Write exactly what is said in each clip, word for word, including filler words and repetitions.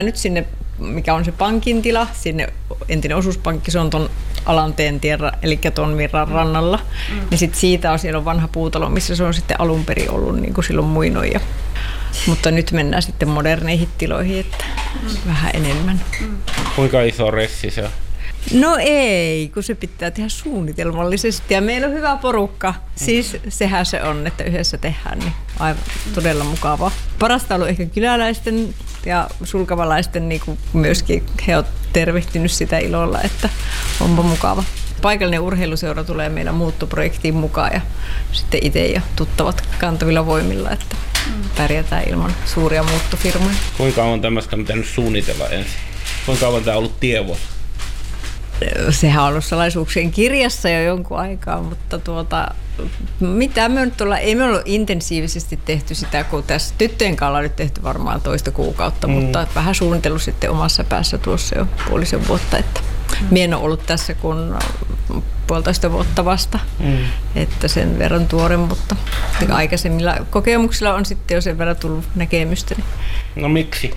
Nyt sinne, mikä on se pankin tila, sinne entinen osuuspankki, se on tuon Alanteen tien, eli tuon Virran rannalla. Mm. Ja sitten siitä on, siellä on vanha puutalo, missä se on sitten alun perin ollut niin kuin silloin muinoja. Mutta nyt mennään sitten moderneihin tiloihin, että mm. vähän enemmän. Mm. Kuinka iso ressi se on? No ei, kun se pitää tehdä suunnitelmallisesti ja meillä on hyvä porukka. Siis sehän se on, että yhdessä tehdään, niin aivan todella mukavaa. Parasta on ollut ehkä kyläläisten ja sulkavalaisten niin kuin myöskin he ovat tervehtinyt sitä ilolla, että onpa mukava. Paikallinen urheiluseura tulee meidän muuttoprojektiin mukaan ja sitten itse ja tuttavat kantavilla voimilla, että pärjätään ilman suuria muuttofirmoja. Kuinka kauan tämmöistä on pitänyt suunnitella ensin? Kuinka kauan tämä on ollut tiedossa? Sehän on ollut salaisuuksien kirjassa jo jonkun aikaa, mutta tuota, mitä me nyt olla, ei me ollut intensiivisesti tehty sitä, kun tässä tyttöjen kanssa on nyt tehty varmaan toista kuukautta, mm. mutta vähän suunnitellut sitten omassa päässä tuossa jo puolisen vuotta, että mm. mie en ole ollut tässä kun puolitoista vuotta vasta, mm. että sen verran tuore, mutta mm. aikaisemmilla kokemuksilla on sitten jo sen verran tullut näkemystä. No miksi?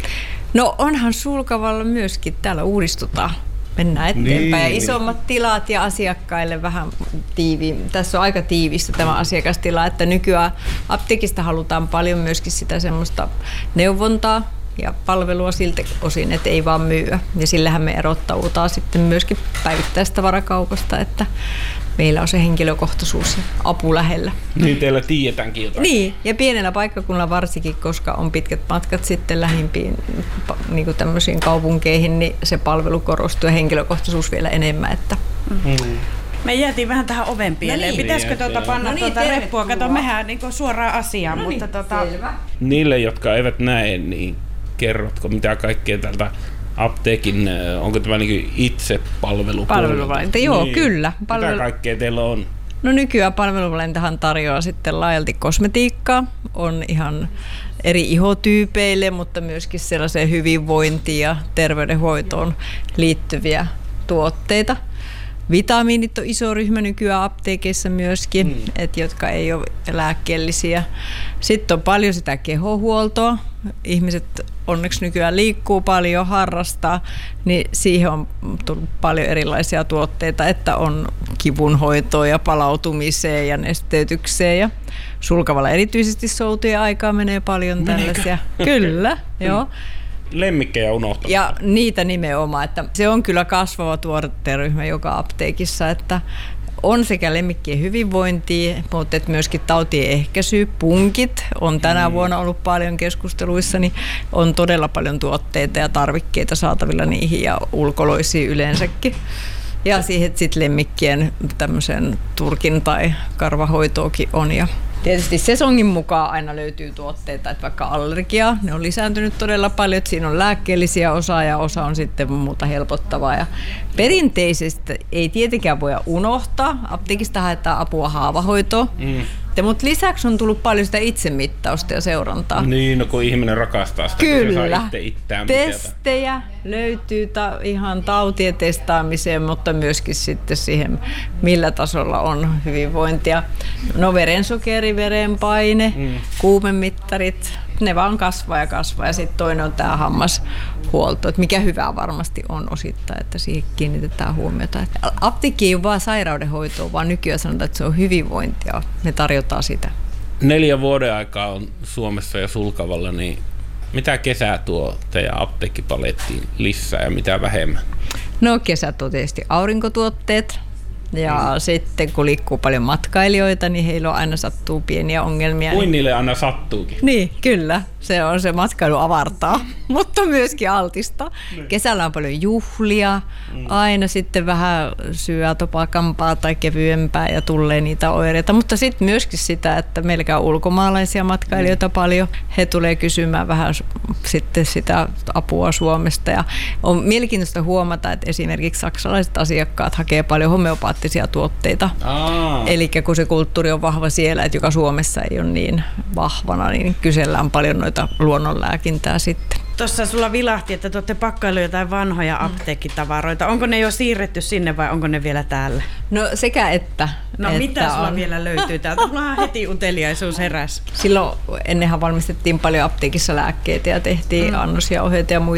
No onhan Sulkavalla myöskin, täällä uudistutaan. Mennään eteenpäin niin, ja isommat niin. tilat ja asiakkaille vähän tiiviin. Tässä on aika tiivistä tämä asiakastila, että nykyään apteekista halutaan paljon myöskin sitä semmoista neuvontaa ja palvelua siltä osin, että ei vaan myyä. Ja sillähän me erottaudutaan sitten myöskin päivittäistavarakaupasta, että meillä on se henkilökohtaisuus ja apu lähellä. Niin teillä tiedetäänkin jotain. Niin, ja pienellä paikkakunnalla varsinkin, koska on pitkät matkat sitten lähimpiin niin kuin tämmöisiin kaupunkeihin, niin se palvelu korostuu ja henkilökohtaisuus vielä enemmän. Että. Mm. Me jäätiin vähän tähän oven pieleen. No niin, pitäisikö tuota panna no niin, tuota reppua? Kato, mehän niin suoraan asiaan. No mutta niin, tuota. Niille, jotka eivät näe, niin kerrotko mitä kaikkea tältä apteekin, onko tämä niin itse palvelupuolelta? Palveluvalinta, joo, niin. Kyllä. Palvelu... Mitä kaikkea teillä on? No nykyään palveluvalintahan tarjoaa sitten laajalti kosmetiikkaa, on ihan eri ihotyypeille, mutta myöskin sellaiseen hyvinvointiin ja terveydenhoitoon liittyviä tuotteita. Vitamiinit on iso ryhmä nykyään apteekeissa myöskin, mm. et, jotka ei ole lääkkeellisiä. Sitten on paljon sitä kehohuoltoa. Ihmiset onneksi nykyään liikkuu paljon, harrastaa, niin siihen on tullut paljon erilaisia tuotteita, että on kivunhoitoa ja palautumiseen ja nesteytykseen. Ja Sulkavalla erityisesti soutujen aikaa menee paljon tällaisia. Kyllä, joo. Lemmikkejä unohtaa. Ja niitä nimenomaan, että se on kyllä kasvava tuoteryhmä joka apteekissa, että on sekä lemmikkien hyvinvointia, mutta myöskin tautien ehkäisy, punkit on tänä mm. vuonna ollut paljon keskusteluissa, niin on todella paljon tuotteita ja tarvikkeita saatavilla niihin ja ulkoloisiin yleensäkin. Ja siihen sitten lemmikkien tämmöisen turkin tai karvahoitoakin on. Ja tietysti sesongin mukaan aina löytyy tuotteita, että vaikka allergia, ne on lisääntynyt todella paljon, että siinä on lääkkeellisiä osa ja osa on sitten muuta helpottavaa. Ja perinteisesti ei tietenkään voi unohtaa, apteekista haetaan apua haavahoitoon, mm. mutta lisäksi on tullut paljon sitä itsemittausta ja seurantaa. Niin, no kun ihminen rakastaa sitä, kyllä. Se saa itse itseään testejä mitata. Löytyy ta- ihan tautien testaamiseen, mutta myöskin sitten siihen, millä tasolla on hyvinvointia. No verensokeri, verenpaine, mm. kuumemittarit, ne vaan kasvaa ja kasvaa. Ja sitten toinen on tämä hammashuolto, että mikä hyvää varmasti on osittain, että siihen kiinnitetään huomiota. Apteekki ei ole vaan sairaudenhoitoa, vaan nykyään sanotaan, että se on hyvinvointia. Me tarjotaan sitä. Neljä vuoden aikaa on Suomessa ja Sulkavalla, niin mitä kesää tuo teidän apteekkipalettiin lisää ja mitä vähemmän? No kesät on tietysti aurinkotuotteet. Ja mm. sitten kun liikkuu paljon matkailijoita, niin heillä on aina sattuu pieniä ongelmia. Kuin niille aina sattuukin. Niin, kyllä. Se on se matkailu avartaa, mutta myöskin altista. Mm. Kesällä on paljon juhlia, mm. aina sitten vähän syö topakampaa tai kevyempää ja tulee niitä oireita. Mutta sitten myöskin sitä, että meillä on ulkomaalaisia matkailijoita mm. paljon. He tulee kysymään vähän sitten sitä apua Suomesta. Ja on mielenkiintoista huomata, että esimerkiksi saksalaiset asiakkaat hakee paljon homeopaattisia tuotteita. Eli kun se kulttuuri on vahva siellä, että joka Suomessa ei ole niin vahvana, niin kysellään paljon noita luonnonlääkintää sitten. Tuossa sulla vilahti, että te olette pakkaillut jotain vanhoja apteekkitavaroita. Onko ne jo siirretty sinne vai onko ne vielä täällä? No sekä että. No että mitä sulla on. vielä löytyy täältä? Mulla heti uteliaisuus heräs. Silloin ennenhän valmistettiin paljon apteekissa lääkkeitä ja tehtiin mm. annosjauheita ja muita.